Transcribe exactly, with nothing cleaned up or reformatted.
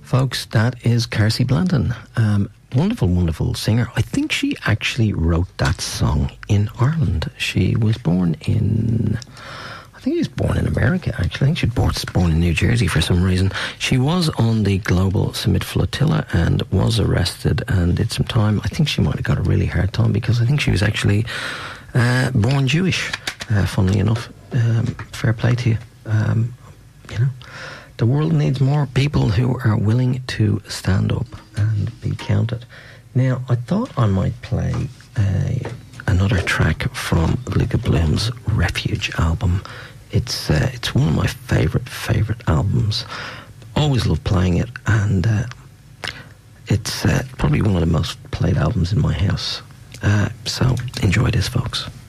Folks, that is Carsey Blandon. Um, wonderful, wonderful singer. I think she actually wrote that song in Ireland. She was born in... I think she was born in America, actually. I think she was born in New Jersey for some reason. She was on the Global Summit Flotilla and was arrested and did some time. I think she might have got a really hard time because I think she was actually uh, born Jewish, uh, funnily enough. Um, fair play to you. Um, you know, the world needs more people who are willing to stand up and be counted. Now, I thought I might play a, another track from Luca Bloom's Refuge album. It's uh, it's one of my favourite, favourite albums. Always love playing it, and uh, it's uh, probably one of the most played albums in my house. Uh, so, enjoy this, folks.